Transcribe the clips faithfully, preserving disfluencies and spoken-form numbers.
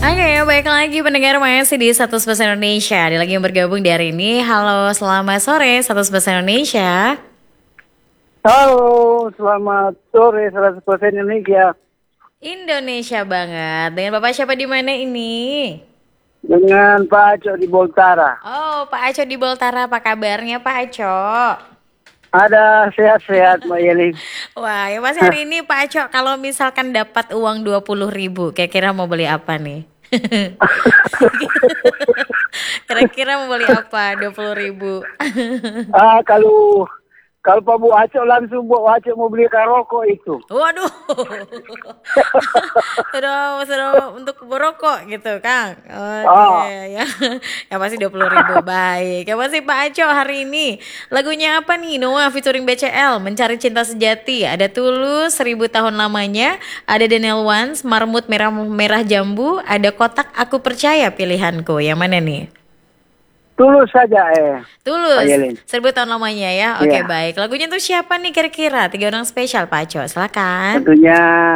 Oke, baik lagi pendengar masih di seratus persen Indonesia. Ada lagi yang bergabung di hari ini. Halo, selamat sore seratus persen Indonesia. Halo, selamat sore seratus persen Indonesia. Indonesia banget. Dengan Bapak siapa di mana ini? Dengan Pak Aco di Boltara. Oh, Pak Aco di Boltara. Apa kabarnya Pak Aco? Ada sehat-sehat Mbak Yeli. Wah, ya pasti hari ini Pak Aco kalau misalkan dapat uang dua puluh ribu, kira-kira mau beli apa nih? Kira-kira mau beli apa dua puluh ribu? ah, kalau kalau Pak Bu Aco langsung Bu Aco mau beli rokok itu. Waduh, sudah sudah untuk berokok gitu, Kang. Oke, Ah. ya, ya pasti dua puluh ribu. Baik, ya pasti Pak Aco hari ini lagunya apa nih? Noah featuring B C L, Mencari Cinta Sejati. Ada Tulus, Seribu Tahun Lamanya. Ada Daniel Wans, Marmut Merah Merah Jambu. Ada Kotak Aku Percaya Pilihanku. Yang mana nih? Tulus saja eh. Tulus, Pak Yelin. Seribu Tahun Lamanya ya. Oke, Iya. baik. Lagunya tuh siapa nih kira-kira? Tiga orang spesial Pak Aco, silakan. Tentunya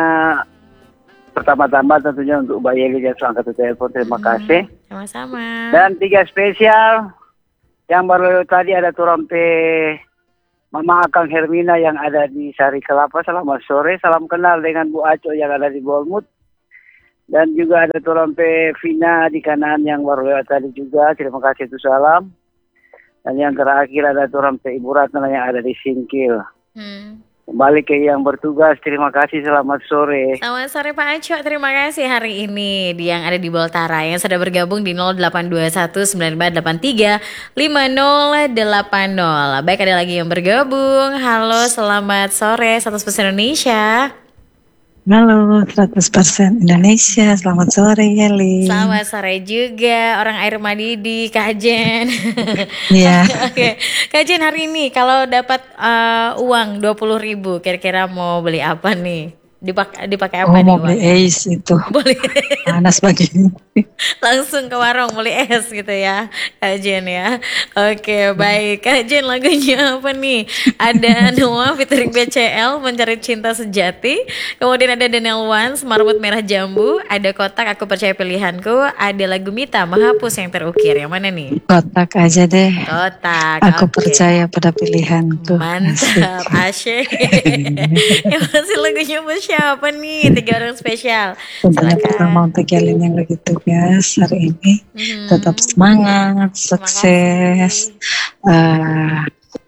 pertama-tama tentunya untuk Mbak Yeli yang sudah angkat telepon, terima Hmm, kasih. Sama-sama. Dan tiga spesial yang baru tadi ada Turampe Mama Akang Hermina yang ada di Sari Kelapa. Selamat sore, salam kenal dengan Bu Aco yang ada di Bolmut. Dan juga ada Turampe Vina di kanan yang baru lewat tadi juga. Terima kasih itu salam. Dan yang terakhir ada Turampe Ibu Ratna yang ada di Singkil. Hmm. Kembali ke yang bertugas. Terima kasih, selamat sore. Selamat sore Pak Aco, terima kasih hari ini di yang ada di Boltara yang sudah bergabung di nol delapan dua satu sembilan lima delapan tiga lima nol delapan nol. Baik, ada lagi yang bergabung. Halo, selamat sore seratus persen Indonesia. Halo, seratus persen Indonesia. Selamat sore, Yeli. Selamat sore juga orang Air Madidi, Kak Jen. Iya. Oke, Kak Jen hari ini kalau dapat uh, uang dua puluh ribu, kira-kira mau beli apa nih? Dipak dipakai apa Oh, nih mau beli uangnya? Ace itu. Boleh Panas begini. langsung ke warung beli es gitu ya, Kak Jen ya. Oke, baik. Kak Jen lagunya apa nih? Ada Noah featuring B C L, Mencari Cinta Sejati. Kemudian ada Daniel Wans, Marmut Merah Jambu. Ada Kotak Aku Percaya Pilihanku. Ada lagu Mita, Menghapus Yang Terukir. Yang mana nih? Kotak aja deh. Kotak. Aku oke. percaya pada pilihanku. Mantap, asyik. Yang masih lagunya buat siapa nih? Tiga orang spesial. Tentunya Silakan. pertama untuk Yelin yang lagi tugas hari ini. Mhm. Tetap semangat, Terima sukses. kasih. eh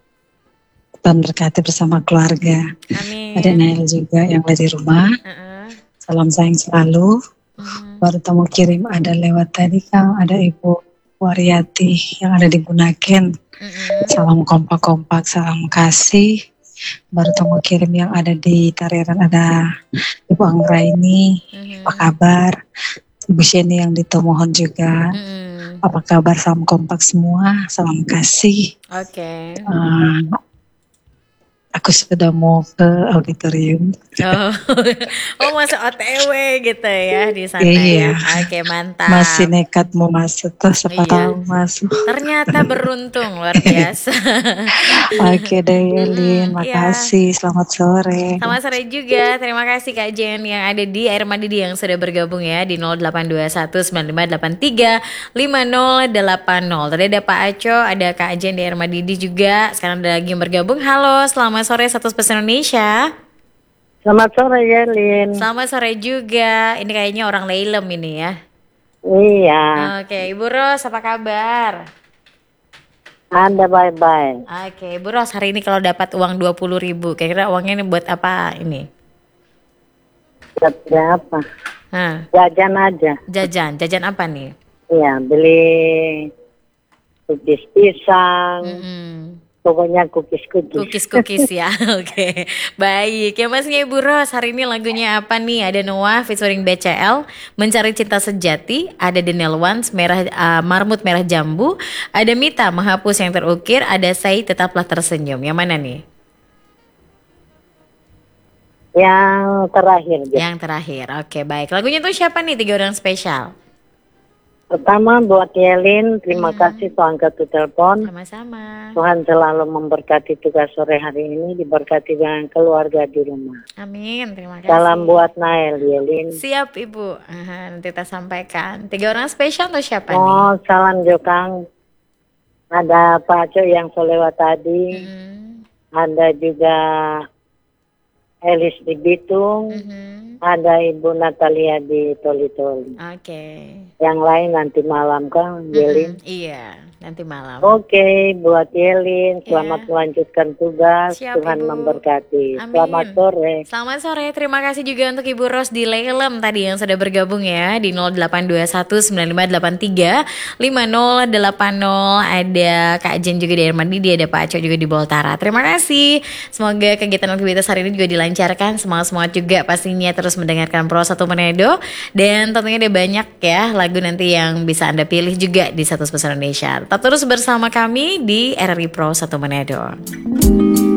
dan berkati bersama keluarga. Amin. Ada Nail juga yang lagi di rumah. Uh-uh. Salam sayang selalu. Mhm. Baru tamu kirim ada lewat tadi Kang, ada Ibu Waryati yang ada di Bunaken. Mhm. Salam kompak-kompak, salam kasih. Baru tamu kirim yang ada di Tariran ada Ibu Anggraini, Mhm. apa kabar? Ibu Sheni yang di Tomohon juga, Mhm. apa kabar? Salam kompak semua, salam kasih. Oke. Eh, aku sudah mau ke auditorium. Oh, oh masuk O T W gitu ya di sana Iya. ya. Oke, mantap. Masih nekat mau masuk tuh, siapa Iya. tahu masuk. Ternyata beruntung luar biasa. Oke deh Yelin, Mm-mm, iya. makasih. Selamat sore. Selamat sore juga. Terima kasih Kak Jen yang ada di Air Madidi yang sudah bergabung ya di nol delapan dua satu sembilan lima delapan tiga lima nol delapan nol. Tadi ada Pak Aco, ada Kak Jen di Air Madidi juga. Sekarang ada lagi yang bergabung. Halo, selamat sore seratus persen Indonesia. Selamat sore Yelin. Selamat sore juga. Ini kayaknya orang Leilem ini ya. Iya, Oke, Ibu Ros apa kabar? Anda bye-bye. Oke, Ibu Ros hari ini kalau dapat uang dua puluh ribu, kira-kira uangnya ini buat apa ini? Kerja apa? Hah, Jajan aja. jajan, jajan apa nih? Iya, beli cookies pisang. Mm-mm. Pokoknya cookies-cookies. Cookies-cookies ya, oke. Baik, ya masnya Ibu Ros, hari ini lagunya apa nih? Ada Noah featuring B C L, Mencari Cinta Sejati. Ada Daniel Wans, merah, uh, Marmut Merah Jambu. Ada Mita, Menghapus Yang Terukir. Ada Say, Tetaplah Tersenyum. Yang mana nih? Yang terakhir. Jen. Yang terakhir, oke baik. Lagunya tuh siapa nih? Tiga orang spesial. Pertama buat Yelin, terima Hmm. kasih Tuhan angkat telepon. Sama-sama. Tuhan selalu memberkati tugas sore hari ini, diberkati dengan keluarga di rumah. Amin, terima kasih. Salam buat Nael, Yelin. Siap Ibu. Aha, nanti kita sampaikan. Tiga orang spesial atau siapa nih? Oh, salam Jokang. Ada Pak Aco yang selewat tadi, Mhm. ada juga Elis di Bitung, Mhm. ada Ibu Natalia di Toli-Toli. Oke. Yang lain nanti malam kan, Mhm, Yelin. iya, nanti malam. Oke, buat Yelin, selamat Iya. melanjutkan tugas. Siap, Tuhan Ibu. memberkati. Amin. Selamat sore. Selamat sore, terima kasih juga untuk Ibu Ros di Lelem tadi yang sudah bergabung ya di nol delapan dua satu sembilan lima delapan tiga lima nol delapan nol. Ada Kak Jen juga di Armandidi, ada Pak Aco juga di Boltara. Terima kasih. Semoga kegiatan aktivitas hari ini juga dilancarkan. Semangat-semangat juga pastinya terus mendengarkan Pro satu Manado. Dan tentunya ada banyak ya lagu nanti yang bisa Anda pilih juga di Satu Spesial Indonesia. Tetap terus bersama kami di R R I Pro satu Manado.